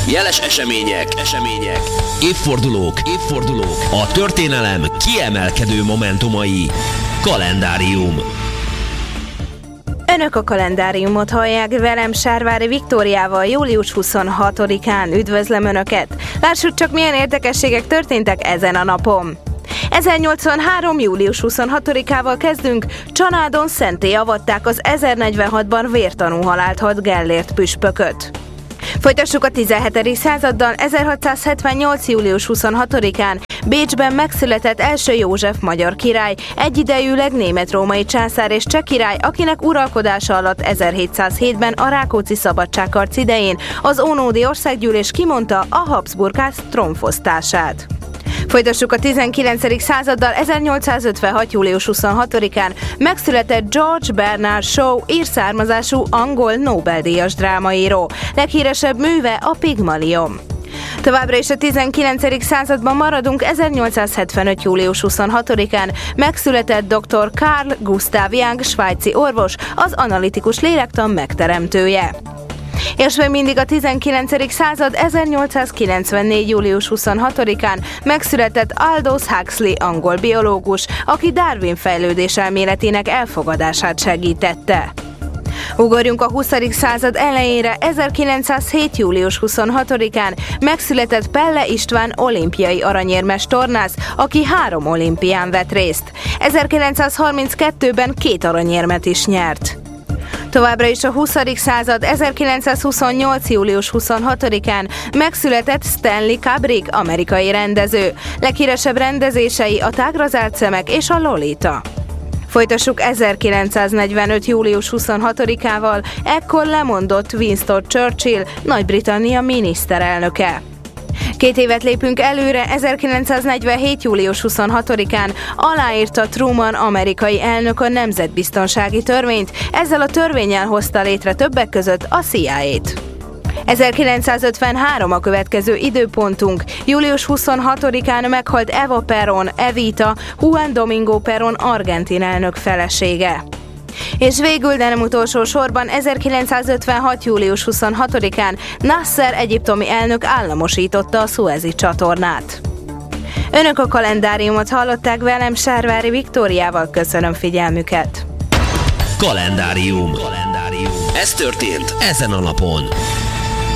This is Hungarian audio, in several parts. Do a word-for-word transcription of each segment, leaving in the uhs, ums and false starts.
Jeles események, események, évfordulók, évfordulók, a történelem kiemelkedő momentumai. Kalendárium. Önök a kalendáriumot hallják, velem Sárvári Viktóriával július huszonhatodikán. Üdvözlöm Önöket! Lássuk csak, milyen érdekességek történtek ezen a napon. ezernyolcvanhárom. július huszonhatodikával kezdünk. Csanádon szentté avatták az ezernegyvenhatban vértanú halált halt Gellért püspököt. Folytassuk a tizenhetedik századdal. ezerhatszázhetvennyolc. július huszonhatodikán Bécsben megszületett első József magyar király, egyidejűleg német-római császár és cseh király, akinek uralkodása alatt ezerhétszázhétben a Rákóczi szabadságharc idején az Ónódi Országgyűlés kimondta a Habsburg-ház trónfosztását. Folytassuk a tizenkilencedik századdal. ezernyolcszázötvenhat. július huszonhatodikán megszületett George Bernard Shaw, ír származású angol Nobel-díjas drámaíró. Leghíresebb műve a Pigmalion. Továbbra is a tizenkilencedik században maradunk. ezernyolcszázhetvenöt. július huszonhatodikán megszületett dr. Carl Gustav Jung, svájci orvos, az analitikus lélektan megteremtője. És még mindig a tizenkilencedik század. ezernyolcszázkilencvennégy. július huszonhatodikán megszületett Aldous Huxley, angol biológus, aki Darwin fejlődéselméletének elfogadását segítette. Ugorjunk a huszadik század elejére. ezerkilencszázhét. július huszonhatodikán megszületett Pelle István olimpiai aranyérmes tornász, aki három olimpián vett részt. ezerkilencszázharminckettőben két aranyérmet is nyert. Továbbra is a huszadik század. ezerkilencszázhuszonnyolc. július huszonhatodikán megszületett Stanley Kubrick, amerikai rendező. Leghíresebb rendezései a Tágra zárt szemek és a Lolita. Folytassuk ezerkilencszáznegyvenöt. július huszonhatodikával. Ekkor lemondott Winston Churchill, Nagy-Britannia miniszterelnöke. Két évet lépünk előre. ezerkilencszáznegyvenhét. július huszonhatodikán aláírta Truman amerikai elnök a nemzetbiztonsági törvényt, ezzel a törvénnyel hozta létre többek között a C I A-t. ezerkilencszázötvenhárom a következő időpontunk. július huszonhatodikán meghalt Eva Perón, Evita, Juan Domingo Perón argentin elnök felesége. És végül, de nem utolsó sorban, ezerkilencszázötvenhat. július huszonhatodikán Nasser egyiptomi elnök államosította a Szuezi csatornát. Önök a kalendáriumot hallották, velem Sárvári Viktóriával. Köszönöm figyelmüket! Kalendárium. Kalendárium. Ez történt ezen a napon.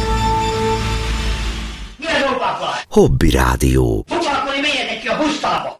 Hobby Rádió. Foglalkozni, menjetek ki a busztába!